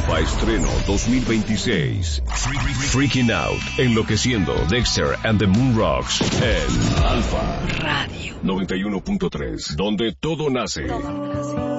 Alfa Estreno 2026. Freaking Out, Enloqueciendo, Dexter and the Moon Rocks en Alfa Radio 91.3, donde todo nace.